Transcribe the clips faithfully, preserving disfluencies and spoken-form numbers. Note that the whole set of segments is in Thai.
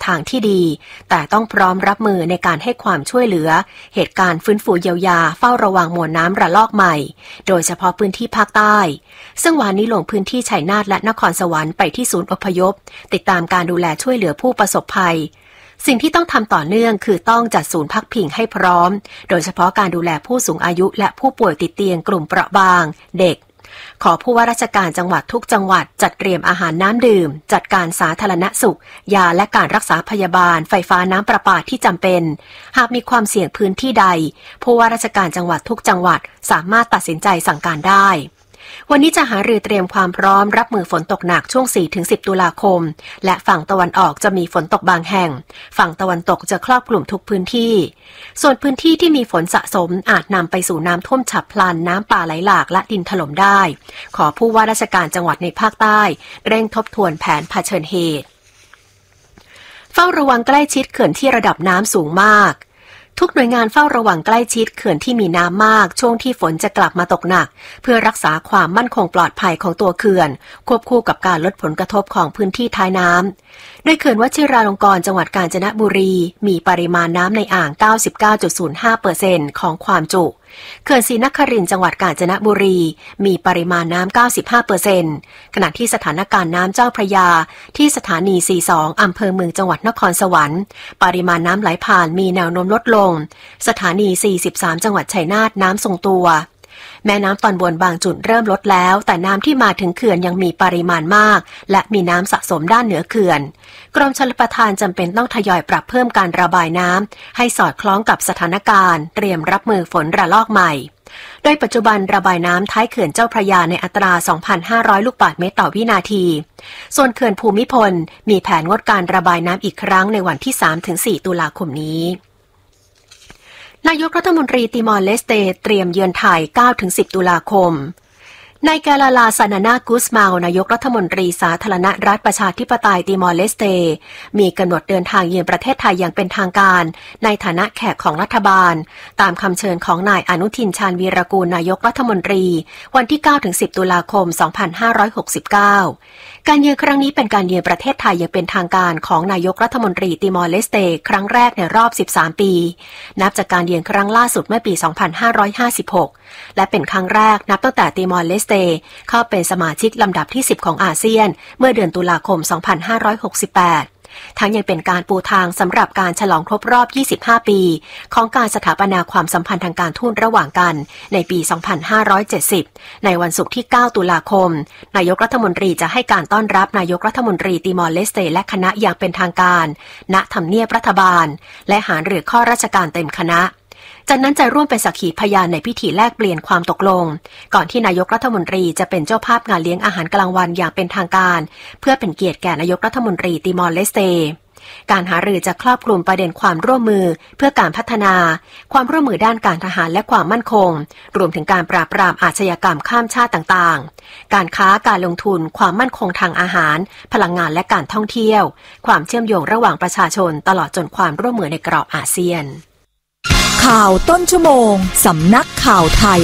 ทางที่ดีแต่ต้องพร้อมรับมือในการให้ความช่วยเหลือเหตุการณ์ฟื้นฟูเยียวยาเฝ้าระวังมวลน้ำระลอกใหม่โดยเฉพาะพื้นที่ภาคใต้ซึ่งวันนี้ลงพื้นที่ชัยนาทและนครสวรรค์ไปที่ศูนย์อพยพติดตามการดูแลช่วยเหลือผู้ประสบภัยสิ่งที่ต้องทำต่อเนื่องคือต้องจัดศูนย์พักพิงให้พร้อมโดยเฉพาะการดูแลผู้สูงอายุและผู้ป่วยติดเตียงกลุ่มเปราะบางเด็กขอผู้ว่าราชการจังหวัดทุกจังหวัดจัดเตรียมอาหารน้ำดื่มจัดการสาธารณสุขยาและการรักษาพยาบาลไฟฟ้าน้ำประปาที่จำเป็นหากมีความเสี่ยงพื้นที่ใดผู้ว่าราชการจังหวัดทุกจังหวัดสามารถตัดสินใจสั่งการได้วันนี้จะหารือเตรียมความพร้อมรับมือฝนตกหนักช่วง สี่ถึงสิบ ตุลาคมและฝั่งตะวันออกจะมีฝนตกบางแห่งฝั่งตะวันตกจะครอบคลุมทุกพื้นที่ส่วนพื้นที่ที่มีฝนสะสมอาจนำไปสู่น้ำท่วมฉับพลันน้ำป่าไหลหลากและดินถล่มได้ขอผู้ว่าราชการจังหวัดในภาคใต้เร่งทบทวนแผนเผชิญเหตุเฝ้าระวังใกล้ชิดเขื่อนที่ระดับน้ำสูงมากทุกหน่วยงานเฝ้าระวังใกล้ชิดเขื่อนที่มีน้ำมากช่วงที่ฝนจะกลับมาตกหนักเพื่อรักษาความมั่นคงปลอดภัยของตัวเขื่อนควบคู่กับการลดผลกระทบของพื้นที่ท้ายน้ำโดยเขื่อนวชิราลงกรณ์จังหวัดกาญจนบุรีมีปริมาณน้ำในอ่าง เก้าสิบเก้าจุดศูนย์ห้าเปอร์เซ็นต์ ของความจุเขื่อนศรีนครินทร์จังหวัดกาญจนบุรีมีปริมาณน้ำ เก้าสิบห้าเปอร์เซ็นต์ ขณะที่สถานการณ์น้ำเจ้าพระยาที่สถานี สี่สิบสอง อำเภอเมืองจังหวัดนครสวรรค์ปริมาณน้ำไหลผ่านมีแนวโน้มลดลงสถานี สี่สิบสาม จังหวัดชัยนาทน้ำทรงตัวแม่น้ำตอนบนบางจุดเริ่มลดแล้วแต่น้ำที่มาถึงเขื่อนยังมีปริมาณมากและมีน้ำสะสมด้านเหนือเขื่อนกรมชลประทานจำเป็นต้องทยอยปรับเพิ่มการระบายน้ำให้สอดคล้องกับสถานการณ์เตรียมรับมือฝนระลอกใหม่โดยปัจจุบันระบายน้ำท้ายเขื่อนเจ้าพระยาในอัตรา สองพันห้าร้อย ลูกบาศก์เมตรต่อวินาทีส่วนเขื่อนภูมิพลมีแผนงดการระบายน้ำอีกครั้งในวันที่ สามถึงสี่ ตุลาคมนี้นายกรัฐมนตรีติมอร์เลสเตเตรียมเยือนไทย เก้าถึงสิบ ตุลาคมนายกาลาลาซานานากุสมาวนายกรัฐมนตรีสาธารณรัฐประชาธิปไตยติมอร์เลสเตมีกำหนดเดินทางเยือนประเทศไทยอย่างเป็นทางการในฐานะแขกของรัฐบาลตามคำเชิญของนายอนุทินชาญวีรกูลนายกรัฐมนตรีวันที่ เก้าถึงสิบ ตุลาคม สองพันห้าร้อยหกสิบเก้าการเยือนครั้งนี้เป็นการเยือนประเทศไทยอย่างเป็นทางการของนายกรัฐมนตรีติมอร์เลสเตครั้งแรกในรอบสิบสามปีนับจากการเยือนครั้งล่าสุดเมื่อปี สองพันห้าร้อยห้าสิบหกและเป็นครั้งแรกนับตั้งแต่ติมอร์เลสเตเข้าเป็นสมาชิกลำดับที่สิบของอาเซียนเมื่อเดือนตุลาคม สองพันห้าร้อยหกสิบแปดทั้งยังเป็นการปูทางสำหรับการฉลองครบรอบยี่สิบห้าปีของการสถาปนาความสัมพันธ์ทางการทูตระหว่างกันในปี สองพันห้าร้อยเจ็ดสิบในวันศุกร์ที่ เก้า ตุลาคมนายกรัฐมนตรีจะให้การต้อนรับนายกรัฐมนตรีติมอร์เลสเตและคณะอย่างเป็นทางการณทำเนียบรัฐบาลและหารือข้อราชการเต็มคณะจากนั้นจะร่วมเป็นสักขีพยานในพิธีแลกเปลี่ยนความตกลงก่อนที่นายกรัฐมนตรีจะเป็นเจ้าภาพงานเลี้ยงอาหารกลางวันอย่างเป็นทางการเพื่อเป็นเกียรติแก่นายกรัฐมนตรีติมอร์เลสเตการหารือจะครอบคลุมประเด็นความร่วมมือเพื่อการพัฒนาความร่วมมือด้านการทหารและความมั่นคงรวมถึงการปราบปรามอาชญากรรมข้ามชาติต่างๆการค้าการลงทุนความมั่นคงทางอาหารพลังงานและการท่องเที่ยวความเชื่อมโยงระหว่างประชาชนตลอดจนความร่วมมือในกรอบอาเซียนข่าวต้นชั่วโมงสำนักข่าวไทย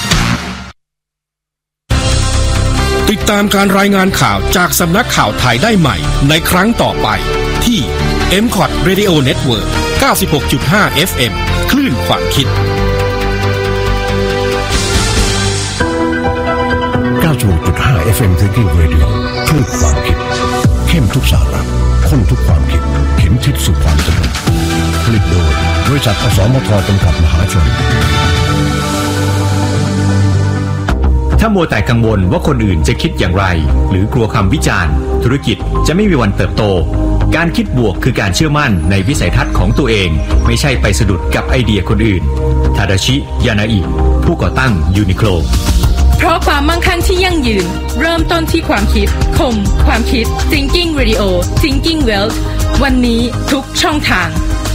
ติดตามการรายงานข่าวจากสำนักข่าวไทยได้ใหม่ในครั้งต่อไปที่ เอ็ม คอท Radio Network เก้าสิบหกจุดห้า เอฟ เอ็ม คลื่นความคิดเก้าสิบหกจุดห้า เอฟ เอ็ม Thinking Radio คลื่นความคิดเข้มทุกสาระข้นทุกความคิดเข็มทิศสู่ความสนุกผลิตโดยบริษัทอสมทจำกัดมหาชนถ้ามัวแต่กังวลว่าคนอื่นจะคิดอย่างไรหรือกลัวคำวิจารณ์ธุรกิจจะไม่มีวันเติบโตการคิดบวกคือการเชื่อมั่นในวิสัยทัศน์ของตัวเองไม่ใช่ไปสะดุดกับไอเดียคนอื่นทาดาชิยานาอิผู้ก่อตั้งยูนิโคลเพราะความมั่งคั่งที่ยั่งยืนเริ่มต้นที่ความคิดคมความคิด Thinking Radio Thinking Wealth วันนี้ทุกช่องทาง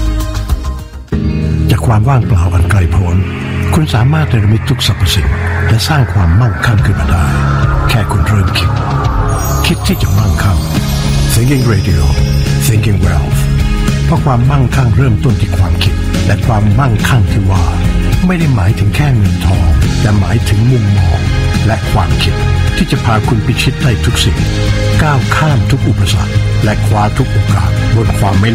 จากความว่างเปล่าอันไกลโพ้นคุณสามารถเนรมิตทุกสรรพสิ่งและสร้างความมั่งคั่งขึ้นมาได้แค่คุณเริ่มคิดคิดที่จะมั่งคั่ง Thinking Radio Thinking Wealth เพราะความมั่งคั่งเริ่มต้นที่ความคิดและความมั่งคั่งที่ว่าไม่ได้หมายถึงแค่เงินทองแต่หมายถึงมุมมองและความคิดที่จะพาคุณพิชิตได้ทุกสิ่งก้าวข้ามทุกอุปสรรคและคว้าทุกโอกาสบนความไม่